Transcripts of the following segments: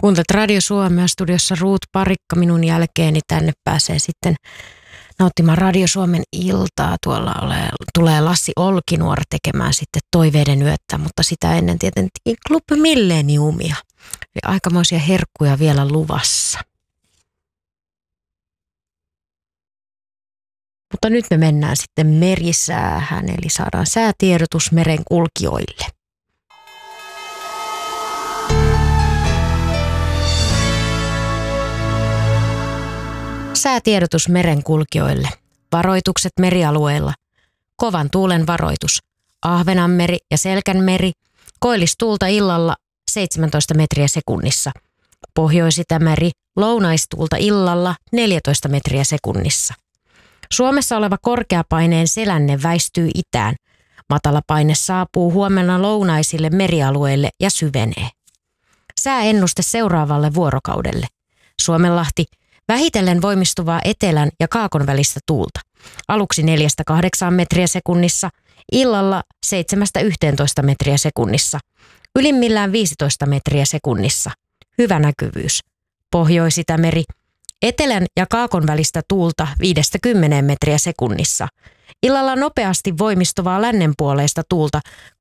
Kuuntelet Radio Suomea, studiossa Ruut Parikka. Minun jälkeeni tänne pääsee sitten nauttimaan Radio Suomen iltaa. Tulee Lassi Olkinuor tekemään sitten Toiveiden yötä, mutta sitä ennen tietenkin Club Milleniumia. Eli aikamoisia herkkuja vielä luvassa. Mutta nyt me mennään sitten merisäähän, eli saadaan säätiedotus merenkulkijoille. Säätiedotus merenkulkijoille. Varoitukset merialueilla. Kovan tuulen varoitus. Ahvenanmeri ja Selkänmeri. Koillistuulta illalla 17 metriä sekunnissa. Pohjois-Itämeri. Lounaistuulta illalla 14 metriä sekunnissa. Suomessa oleva korkeapaineen selänne väistyy itään. Matalapaine saapuu huomenna lounaisille merialueille ja syvenee. Sääennuste seuraavalle vuorokaudelle. Suomenlahti. Vähitellen voimistuvaa etelän ja kaakon välistä tuulta. Aluksi 4-8 metriä sekunnissa, illalla 7-11 metriä sekunnissa. Ylimmillään 15 metriä sekunnissa. Hyvä näkyvyys. Pohjois-Itämeri. Etelän ja kaakon välistä tuulta 5-10 metriä sekunnissa. Illalla nopeasti voimistuvaa lännenpuoleista tuulta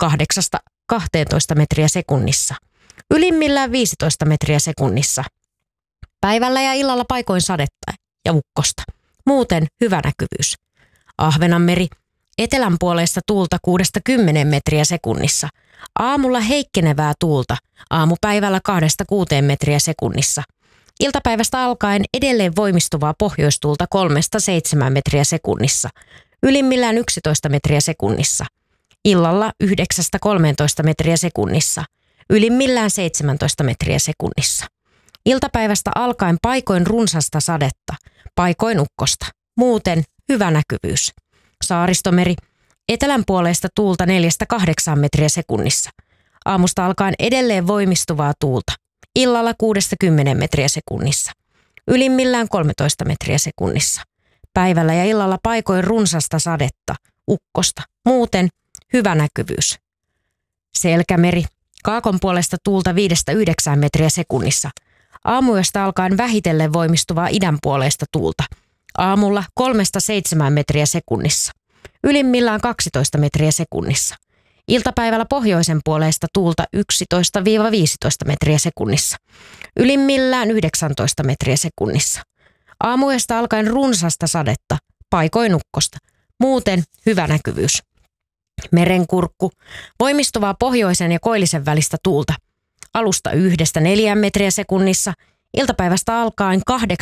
8-12 metriä sekunnissa. Ylimmillään 15 metriä sekunnissa. Päivällä ja illalla paikoin sadetta ja ukkosta. Muuten hyvä näkyvyys. Ahvenanmeri. Etelän puoleista tuulta 6-10 metriä sekunnissa. Aamulla heikkenevää tuulta. Aamupäivällä 2-6 metriä sekunnissa. Iltapäivästä alkaen edelleen voimistuvaa pohjoistuulta 3-7 metriä sekunnissa. Ylimmillään 11 metriä sekunnissa. Illalla 9-13 metriä sekunnissa. Ylimmillään 17 metriä sekunnissa. Iltapäivästä alkaen paikoin runsasta sadetta, paikoin ukkosta. Muuten hyvä näkyvyys. Saaristomeri. Etelän puoleista tuulta 4-8 metriä sekunnissa. Aamusta alkaen edelleen voimistuvaa tuulta. Illalla 6-10 metriä sekunnissa. Ylimmillään 13 metriä sekunnissa. Päivällä ja illalla paikoin runsasta sadetta, ukkosta. Muuten hyvä näkyvyys. Selkämeri. Kaakon puolesta tuulta 5-9 metriä sekunnissa. Aamuyöstä alkaen vähitellen voimistuvaa idän puoleista tuulta. Aamulla 3-7 metriä sekunnissa. Ylimmillään 12 metriä sekunnissa. Iltapäivällä pohjoisen puoleista tuulta 11-15 metriä sekunnissa. Ylimmillään 19 metriä sekunnissa. Aamuyöstä alkaen runsasta sadetta, paikoin ukkosta. Muuten hyvä näkyvyys. Merenkurkku. Voimistuvaa pohjoisen ja koillisen välistä tuulta. Alusta 1-4 metriä sekunnissa, iltapäivästä alkaen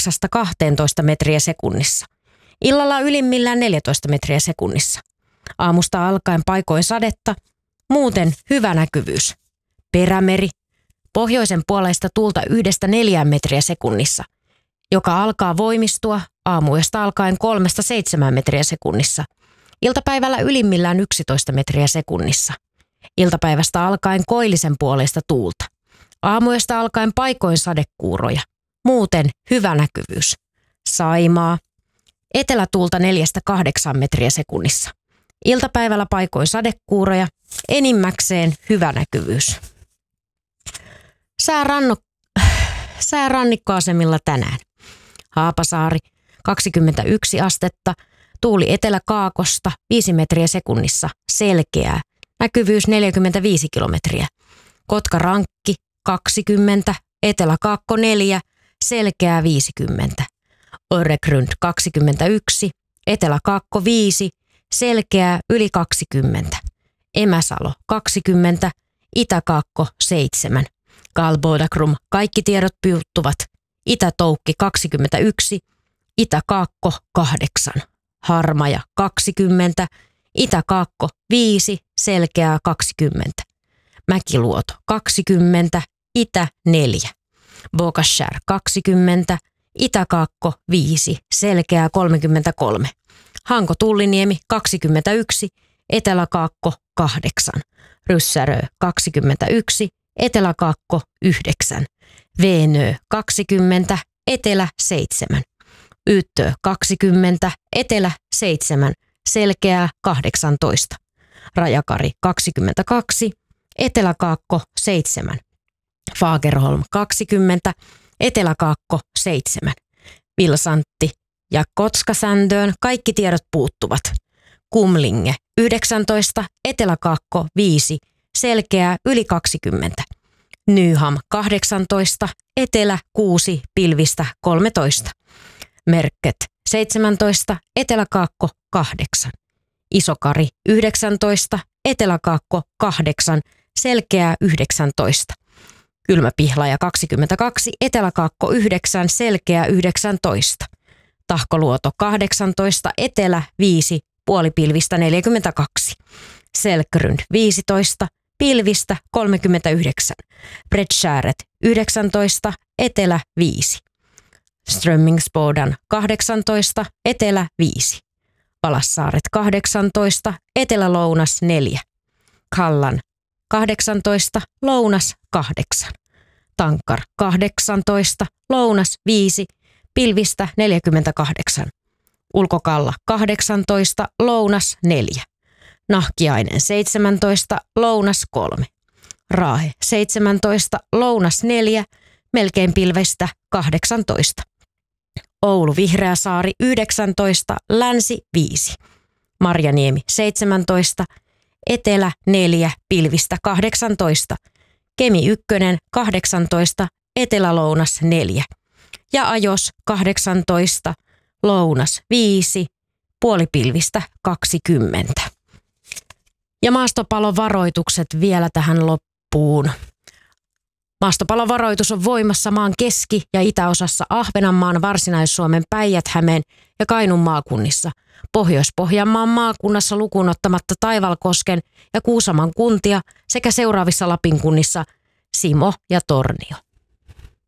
8-12 metriä sekunnissa. Illalla ylimmillään 14 metriä sekunnissa. Aamusta alkaen paikoin sadetta, muuten hyvä näkyvyys. Perämeri. Pohjoisen puoleista tuulta 1-4 metriä sekunnissa, joka alkaa voimistua aamuyöstä alkaen 3-7 metriä sekunnissa. Iltapäivällä ylimmillään 11 metriä sekunnissa. Iltapäivästä alkaen koillisen puoleista tuulta. Aamuyöstä alkaen paikoin sadekuuroja. Muuten hyvä näkyvyys. Saimaa. Etelätuulta 4-8 metriä sekunnissa. Iltapäivällä paikoin sadekuuroja. Enimmäkseen hyvä näkyvyys. Säärannikkoasemilla tänään. Haapasaari 21 astetta. Tuuli eteläkaakosta 5 metriä sekunnissa. Selkeää. Näkyvyys 45 kilometriä. Kotka-Rankki 20, Etelä-Kaakko 4, selkeää 50. Öregrund 21, Etelä-Kaakko 5, selkeää yli 20. Emäsalo 20, Itä-Kaakko 7. Galbodakrum kaikki tiedot puuttuvat. Itä-Toukki 21, Itä-Kaakko 8. Harmaja 20, Itä-Kaakko 5, selkeää 20. Mäkiluoto 20, Itä 4. Bokashär 20, Itä-Kaakko 5, selkeää 33. Hanko-Tulliniemi 21, Etelä-Kaakko 8. Ryssärö 21, Etelä-Kaakko 9. Veenö 20, Etelä 7. Yttö 20, Etelä 7, selkeää 18. Rajakari 22, Etelä-Kaakko 7. Fagerholm 20, Etelä-Kaakko 7, Vilsantti ja Kotskasändöön kaikki tiedot puuttuvat. Kumlinge 19, Etelä-Kaakko 5, selkeää yli 20. Nyham 18, Etelä 6, pilvistä 13. Merket 17, Etelä-Kaakko 8. Isokari 19, Etelä-Kaakko 8, selkeää 19. Kylmäpihlaja 22, Etelä-Kaakko 9, selkeää 19. Tahkoluoto 18, Etelä 5, puolipilvistä 42. Selkrund 15, pilvistä 39. Bredskäret 19, Etelä 5. Strömmingsbodan 18, Etelä 5. Valassaaret 18, Etelä-Lounas 4. Kallan 18, Lounas 8. Tankar 18, Lounas 5, pilvistä 48. Ulkokalla 18, Lounas 4. Nahkiainen 17, Lounas 3. Raahe 17, Lounas 4, melkein pilvestä 18. Oulu Vihreäsaari 19, Länsi 5. Marjaniemi 17, Etelä 4, pilvistä 18. Kemi 1, 18, Etelä-Lounas 4. Ja Ajos 18, Lounas 5, puolipilvistä 20. Ja maastopalovaroitukset vielä tähän loppuun. Maastopalovaroitus on voimassa maan keski- ja itäosassa Ahvenanmaan, Varsinais-Suomen, Päijät-Hämeen ja Kainuun maakunnissa. Pohjois-Pohjanmaan maakunnassa lukuun ottamatta Taivalkosken ja Kuusamon kuntia sekä seuraavissa Lapin kunnissa Simo ja Tornio.